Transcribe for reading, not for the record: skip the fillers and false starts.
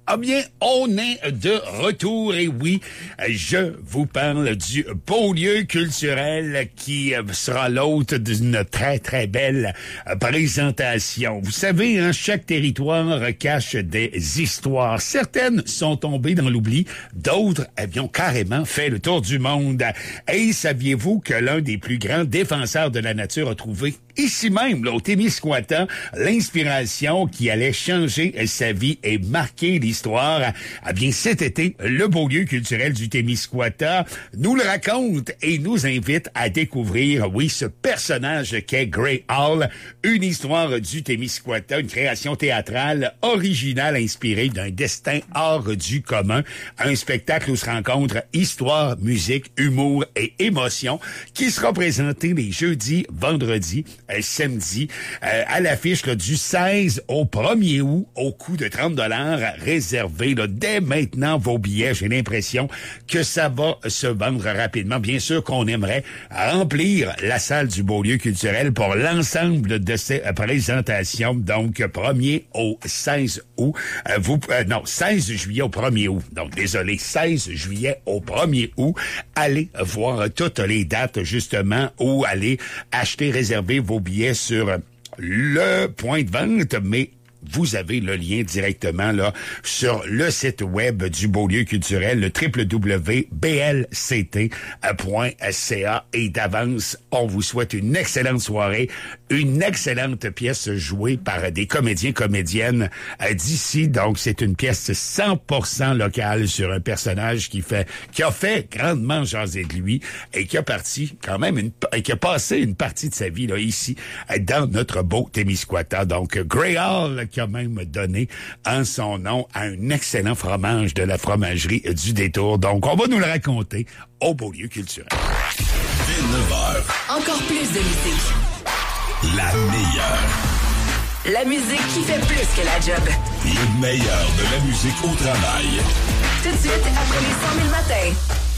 Ah bien, on est de retour et oui, je vous parle du Beaulieu culturel qui sera l'hôte d'une très, très belle présentation. Vous savez, hein, chaque territoire cache des histoires. Certaines sont tombées dans l'oubli, d'autres ont carrément fait le tour du monde. Et saviez-vous que l'un des plus grands défenseurs de la nature a trouvé ici même, là, au Témiscouata, l'inspiration qui allait changer sa vie et marquer l'histoire? Eh bien, cet été, le Beaulieu culturel du Témiscouata nous le raconte et nous invite à découvrir, oui, ce personnage qu'est Grey Hall, une histoire du Témiscouata, une création théâtrale originale inspirée d'un destin hors du commun, un spectacle où se rencontrent histoire, musique, humour et émotion qui sera présenté les jeudis, vendredis, samedi, à l'affiche là, du 16 au 1er août au coût de 30$. Réservez là, dès maintenant vos billets. J'ai l'impression que ça va se vendre rapidement. Bien sûr qu'on aimerait remplir la salle du Beaulieu culturel pour l'ensemble de ces présentations. Donc, 1er au 16 août. 16 juillet au 1er août. Donc, désolé, 16 juillet au 1er août. Allez voir toutes les dates, justement, où allez acheter, réserver vos billets sur le point de vente, mais vous avez le lien directement là sur le site web du Beaulieu culturel, le www.blct.ca. Et d'avance, on vous souhaite une excellente soirée, une excellente pièce jouée par des comédiennes d'ici. Donc, c'est une pièce 100% locale sur un personnage qui a fait grandement jaser de lui et qui a passé une partie de sa vie là ici dans notre beau Témiscouata. Donc, Grey Hall qui a même donné en son nom à un excellent fromage de la fromagerie du Détour. Donc, on va nous le raconter au Beaulieu culturel. Dès 9h. Encore plus de musique. La meilleure. La musique qui fait plus que la job. Le meilleur de la musique au travail. Tout de suite, après les 100 000 matins.